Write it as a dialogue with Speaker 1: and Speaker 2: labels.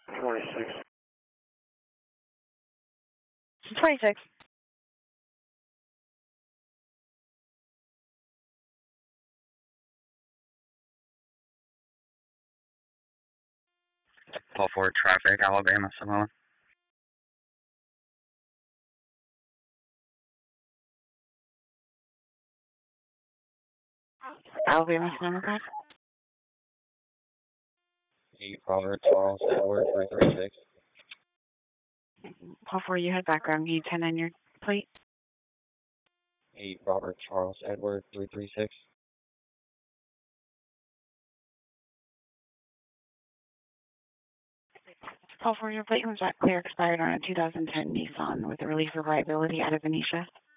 Speaker 1: 26.
Speaker 2: 26.
Speaker 3: Call for traffic, Alabama, Samoa.
Speaker 2: Alabama, Sonoma, code.
Speaker 3: 8 Robert Charles Edward 336.
Speaker 2: Call 4, you had background. Can you 10 on your plate?
Speaker 3: 8 Robert Charles Edward 336.
Speaker 2: Call 4, your plate comes back clear, expired on a 2010 Nissan with a release of liability out of Venetia.